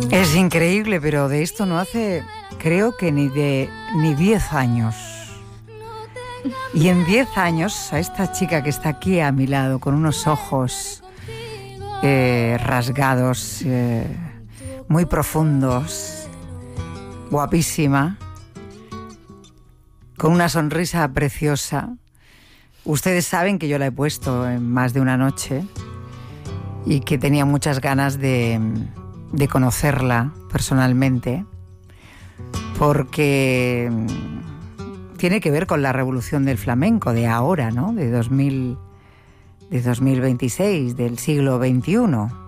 Es increíble, pero de esto no hace, creo que ni 10 años. Y en 10 años, a esta chica que está aquí a mi lado, con unos ojos rasgados, muy profundos, guapísima, con una sonrisa preciosa. Ustedes saben que yo la he puesto en más de una noche y que tenía muchas ganas de conocerla personalmente, porque tiene que ver con la revolución del flamenco de ahora, ¿no? De 2026, del siglo XXI.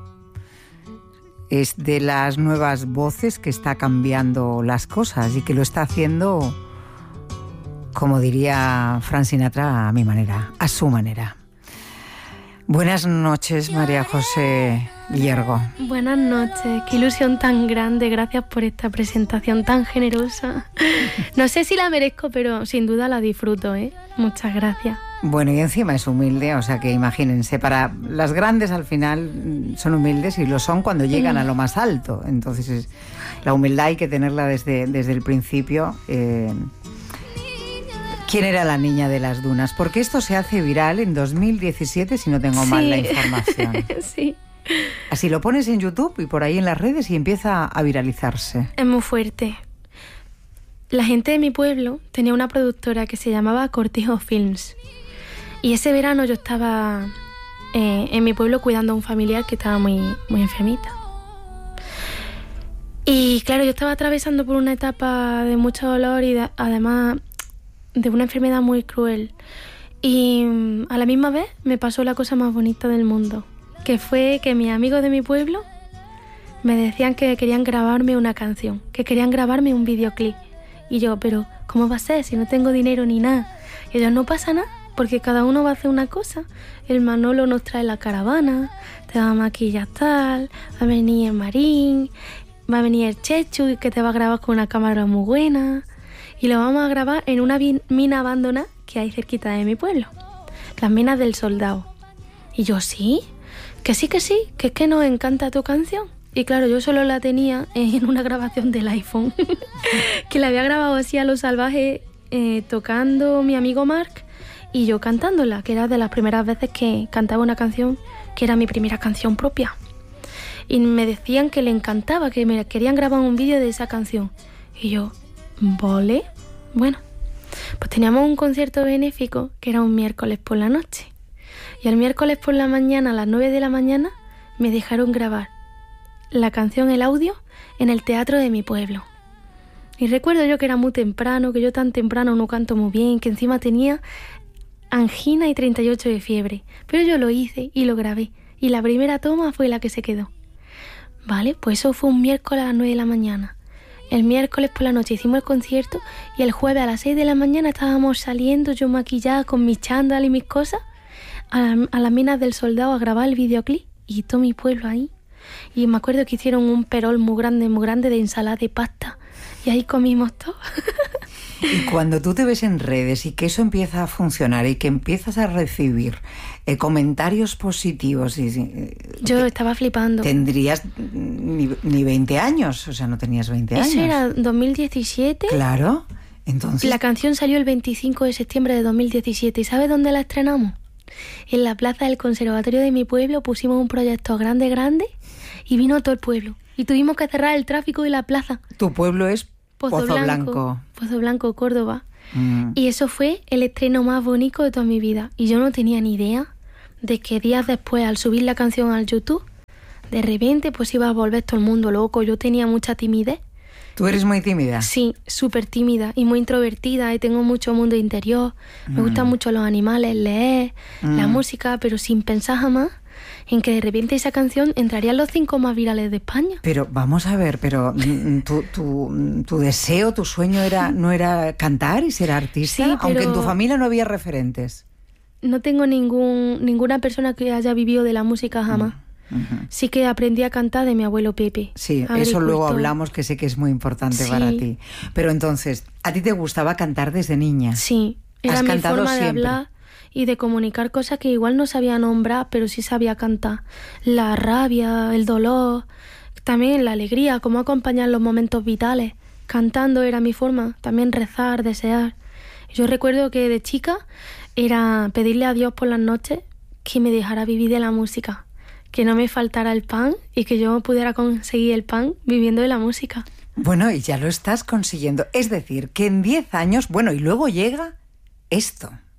Es de las nuevas voces que está cambiando las cosas y que lo está haciendo, como diría Frank Sinatra, a mi manera, a su manera. Buenas noches, María José Liergo. Buenas noches, qué ilusión tan grande, gracias por esta presentación tan generosa. No sé si la merezco, pero sin duda la disfruto, ¿eh? Muchas gracias. Bueno, y encima es humilde, o sea que imagínense, para las grandes al final son humildes y lo son cuando llegan a lo más alto. Entonces la humildad hay que tenerla desde el principio. ¿Quién era la niña de las dunas? Porque esto se hace viral en 2017, si no tengo mal la información. Sí. Así lo pones en YouTube y por ahí en las redes y empieza a viralizarse. Es muy fuerte. La gente de mi pueblo tenía una productora que se llamaba Cortijo Films. Y ese verano yo estaba en mi pueblo cuidando a un familiar que estaba muy, muy enfermita. Y claro, yo estaba atravesando por una etapa de mucho dolor y además de una enfermedad muy cruel. Y a la misma vez me pasó la cosa más bonita del mundo, que fue que mis amigos de mi pueblo me decían que querían grabarme una canción, que querían grabarme un videoclip. Y yo, pero ¿cómo va a ser si no tengo dinero ni nada? Y ellos, no pasa nada, porque cada uno va a hacer una cosa. El Manolo nos trae la caravana, te va a maquillar tal, va a venir el Marín, va a venir el Chechu, que te va a grabar con una cámara muy buena. Y lo vamos a grabar en una mina abandonada que hay cerquita de mi pueblo, las Minas del Soldado. Y yo, sí, que es que nos encanta tu canción. Y claro, yo solo la tenía en una grabación del iPhone, que la había grabado así a lo salvaje, tocando mi amigo Marc y yo cantándola, que era de las primeras veces que cantaba una canción, que era mi primera canción propia. Y me decían que le encantaba, que me querían grabar un vídeo de esa canción. Y yo, ¿vale? Bueno, pues teníamos un concierto benéfico que era un miércoles por la noche. Y el miércoles por la mañana, a las 9 de la mañana, me dejaron grabar la canción, el audio, en el teatro de mi pueblo. Y recuerdo yo que era muy temprano, que yo tan temprano no canto muy bien, que encima tenía angina y 38 de fiebre. Pero yo lo hice y lo grabé. Y la primera toma fue la que se quedó. Vale, pues eso fue un miércoles a las 9 de la mañana. El miércoles por la noche hicimos el concierto y el jueves a las 6 de la mañana estábamos saliendo, yo maquillada con mis chándal y mis cosas, a las Minas del Soldado a grabar el videoclip y todo mi pueblo ahí. Y me acuerdo que hicieron un perol muy grande de ensalada de pasta y ahí comimos todo. Y cuando tú te ves en redes y que eso empieza a funcionar y que empiezas a recibir comentarios positivos... yo estaba flipando. Tendrías ni 20 años, o sea, no tenías 20 años. Eso era 2017. Claro, entonces... La canción salió el 25 de septiembre de 2017. ¿Y sabes dónde la estrenamos? En la plaza del conservatorio de mi pueblo pusimos un proyector grande y vino todo el pueblo. Y tuvimos que cerrar el tráfico de la plaza. ¿Tu pueblo es...? Pozo Blanco, Córdoba. Y eso fue el estreno más bonito de toda mi vida. Y yo no tenía ni idea de que días después, al subir la canción al YouTube, de repente pues iba a volver todo el mundo loco. Yo tenía mucha timidez. ¿Tú eres muy tímida? Sí, súper tímida y muy introvertida y tengo mucho mundo interior. Me gustan mucho los animales, leer, la música, pero sin pensar jamás en que de repente esa canción entraría en los 5 más virales de España. Pero vamos a ver, pero tu deseo, tu sueño no era cantar y ser artista, sí, aunque en tu familia no había referentes. No tengo ninguna persona que haya vivido de la música jamás. Sí que aprendí a cantar de mi abuelo Pepe. Sí, eso luego hablamos, que sé que es muy importante para ti. Pero entonces, ¿a ti te gustaba cantar desde niña? Sí, era mi forma de hablar y de comunicar cosas que igual no sabía nombrar, pero sí sabía cantar. La rabia, el dolor, también la alegría, cómo acompañar los momentos vitales. Cantando era mi forma, también rezar, desear. Yo recuerdo que de chica era pedirle a Dios por las noches que me dejara vivir de la música, que no me faltara el pan y que yo pudiera conseguir el pan viviendo de la música. Bueno, y ya lo estás consiguiendo. Es decir, que en 10 años, bueno, y luego llega esto.